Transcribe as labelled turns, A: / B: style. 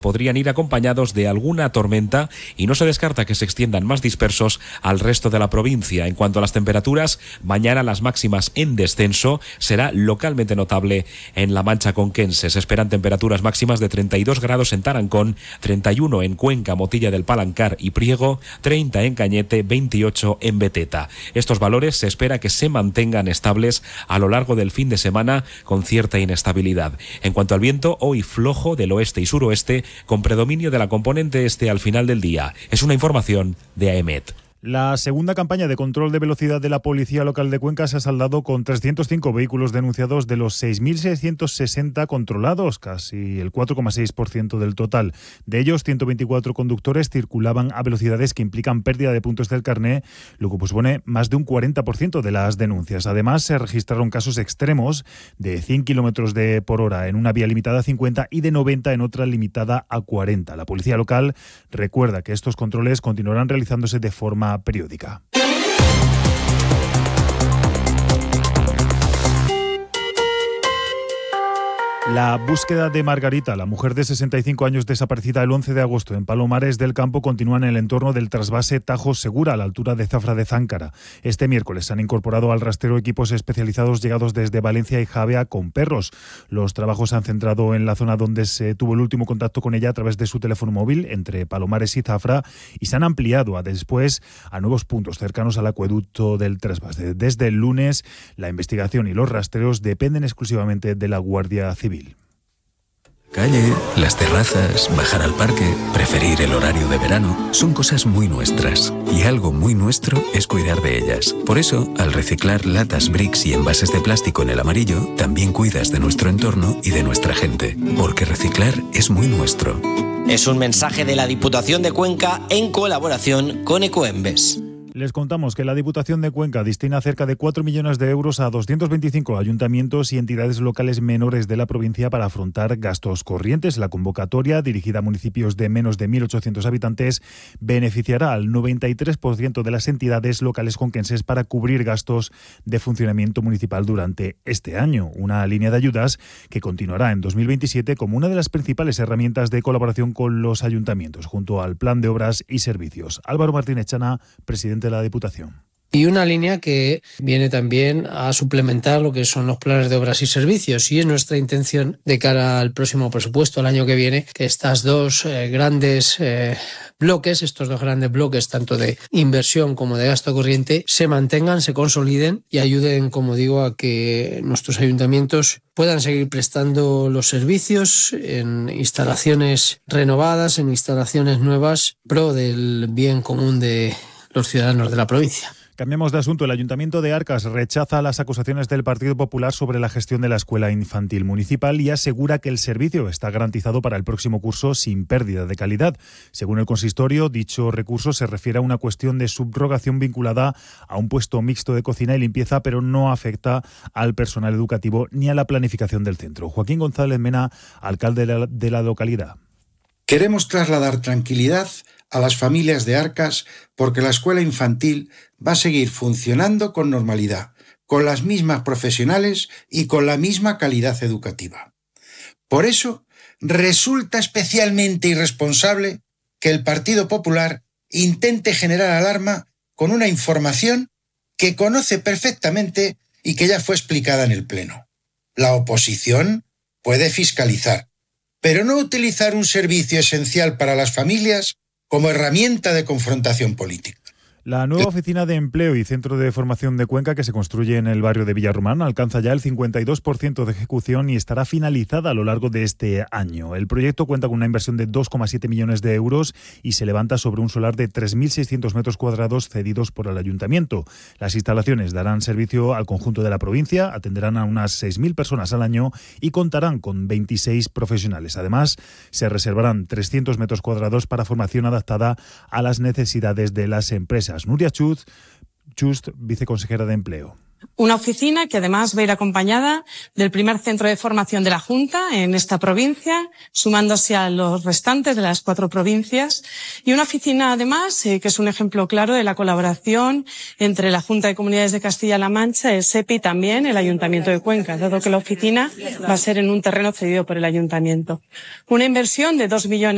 A: podrían ir acompañados de alguna tormenta y no se descarta que se extiendan más dispersos al resto de la provincia. En cuanto a las temperaturas, mañana las máximas en descenso, será localmente notable en la Mancha Conquense. Se esperan temperaturas máximas de 32 grados en Tarancón, 31 en Cuenca, Motilla del Palancar y Priego, 30 en Cañete, 28 en Beteta. Estos valores se espera que se mantengan estables a lo largo del fin de semana con cierta inestabilidad. En cuanto al viento, hoy flojo del oeste y suroeste, con predominio de la componente este al final del día. Es una información de AEMET.
B: La segunda campaña de control de velocidad de la Policía Local de Cuenca se ha saldado con 305 vehículos denunciados de los 6.660 controlados, casi el 4,6% del total. De ellos, 124 conductores circulaban a velocidades que implican pérdida de puntos del carné, lo que supone más de un 40% de las denuncias. Además, se registraron casos extremos de 100 km por hora en una vía limitada a 50 y de 90 en otra limitada a 40. La Policía Local recuerda que estos controles continuarán realizándose de forma periódica. La búsqueda de Margarita, la mujer de 65 años desaparecida el 11 de agosto en Palomares del Campo, continúa en el entorno del trasvase Tajo Segura, a la altura de Zafra de Záncara. Este miércoles se han incorporado al rastreo equipos especializados llegados desde Valencia y Javea con perros. Los trabajos se han centrado en la zona donde se tuvo el último contacto con ella a través de su teléfono móvil, entre Palomares y Zafra, y se han ampliado después a nuevos puntos cercanos al acueducto del trasvase. Desde el lunes, la investigación y los rastreos dependen exclusivamente de la Guardia Civil.
C: Calle, las terrazas, bajar al parque, preferir el horario de verano, son cosas muy nuestras. Y algo muy nuestro es cuidar de ellas. Por eso, al reciclar latas, bricks y envases de plástico en el amarillo, también cuidas de nuestro entorno y de nuestra gente. Porque reciclar es muy nuestro.
D: Es un mensaje de la Diputación de Cuenca en colaboración con Ecoembes.
B: Les contamos que la Diputación de Cuenca destina cerca de 4 millones de euros a 225 ayuntamientos y entidades locales menores de la provincia para afrontar gastos corrientes. La convocatoria, dirigida a municipios de menos de 1.800 habitantes, beneficiará al 93% de las entidades locales conquenses para cubrir gastos de funcionamiento municipal durante este año. Una línea de ayudas que continuará en 2027 como una de las principales herramientas de colaboración con los ayuntamientos, junto al Plan de Obras y Servicios. Álvaro Martínez Chana, presidente de la Diputación.
E: Y una línea que viene también a suplementar lo que son los planes de obras y servicios, y es nuestra intención de cara al próximo presupuesto, el año que viene, que estos dos grandes bloques, tanto de inversión como de gasto corriente, se mantengan, se consoliden y ayuden, como digo, a que nuestros ayuntamientos puedan seguir prestando los servicios en instalaciones renovadas, en instalaciones nuevas, pro del bien común de los ciudadanos de la provincia.
B: Cambiamos de asunto. El Ayuntamiento de Arcas rechaza las acusaciones del Partido Popular sobre la gestión de la escuela infantil municipal y asegura que el servicio está garantizado para el próximo curso sin pérdida de calidad. Según el consistorio, dicho recurso se refiere a una cuestión de subrogación vinculada a un puesto mixto de cocina y limpieza, pero no afecta al personal educativo ni a la planificación del centro. Joaquín González Mena, alcalde de la localidad.
F: Queremos trasladar tranquilidad a las familias de Arcas porque la escuela infantil va a seguir funcionando con normalidad, con las mismas profesionales y con la misma calidad educativa. Por eso, resulta especialmente irresponsable que el Partido Popular intente generar alarma con una información que conoce perfectamente y que ya fue explicada en el Pleno. La oposición puede fiscalizar, pero no utilizar un servicio esencial para las familias como herramienta de confrontación política.
B: La nueva oficina de empleo y centro de formación de Cuenca, que se construye en el barrio de Villarromán, alcanza ya el 52% de ejecución y estará finalizada a lo largo de este año. El proyecto cuenta con una inversión de 2,7 millones de euros y se levanta sobre un solar de 3.600 metros cuadrados cedidos por el ayuntamiento. Las instalaciones darán servicio al conjunto de la provincia, atenderán a unas 6.000 personas al año y contarán con 26 profesionales. Además, se reservarán 300 metros cuadrados para formación adaptada a las necesidades de las empresas. Nuria Chust, viceconsejera de Empleo.
G: Una oficina que además va a ir acompañada del primer centro de formación de la Junta en esta provincia, sumándose a los restantes de las 4 provincias. Y una oficina además que es un ejemplo claro de la colaboración entre la Junta de Comunidades de Castilla-La Mancha, el SEPI y también el Ayuntamiento de Cuenca, dado que la oficina va a ser en un terreno cedido por el Ayuntamiento. Una inversión de 2 millones